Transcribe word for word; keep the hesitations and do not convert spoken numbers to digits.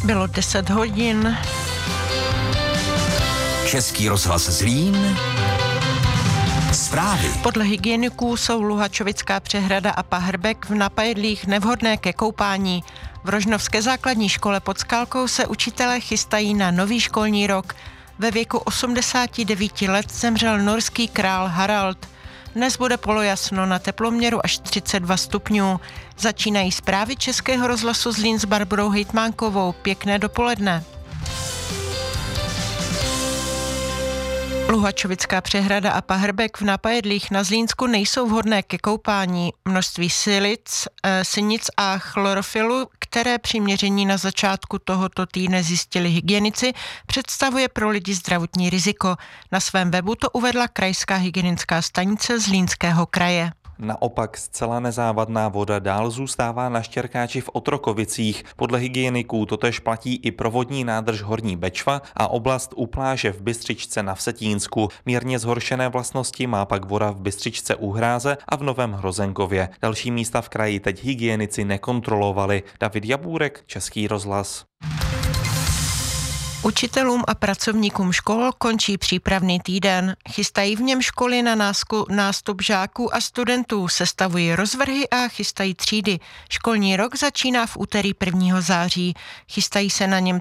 Bylo deset hodin. Český rozhlas Zlín. Zprávy. Podle hygieniků jsou Luhačovická přehrada a Pahrbek v Napajedlích nevhodné ke koupání. V Rožnovské základní škole pod Skalkou se učitelé chystají na nový školní rok. Ve věku osmdesáti devíti let zemřel norský král Harald. Dnes bude polojasno, na teploměru až třicet dva stupňů. Začínají zprávy Českého rozhlasu Zlín s Barborou Hejtmánkovou. Pěkné dopoledne. Luhačovická přehrada a Pahrbek v Napajedlích na Zlínsku nejsou vhodné ke koupání. Množství silic, e, sinic a chlorofilu, které při měření na začátku tohoto týdne zjistili hygienici, představuje pro lidi zdravotní riziko. Na svém webu to uvedla krajská hygienická stanice Zlínského kraje. Naopak zcela nezávadná voda dál zůstává na Štěrkáči v Otrokovicích. Podle hygieniků totéž platí i pro vodní nádrž Horní Bečva a oblast u pláže v Bystřičce na Vsetínsku. Mírně zhoršené vlastnosti má pak voda v Bystřičce u Hráze a v Novém Hrozenkově. Další místa v kraji teď hygienici nekontrolovali. David Jabůrek, Český rozhlas. Učitelům a pracovníkům škol končí přípravný týden. Chystají v něm školy na násku, nástup žáků a studentů, sestavují rozvrhy a chystají třídy. Školní rok začíná v úterý prvního září. Chystají se na něm